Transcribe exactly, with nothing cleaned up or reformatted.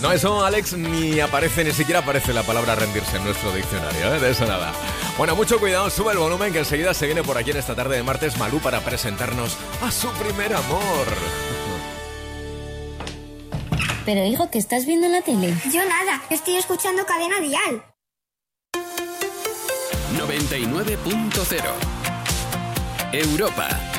No, eso, Alex, ni aparece, ni siquiera aparece la palabra rendirse en nuestro diccionario, ¿eh? De eso nada. Bueno, mucho cuidado, sube el volumen, que enseguida se viene por aquí en esta tarde de martes Malú para presentarnos a su primer amor. Pero hijo, ¿qué estás viendo en la tele? Yo nada, estoy escuchando Cadena Dial. noventa y nueve punto cero Europa.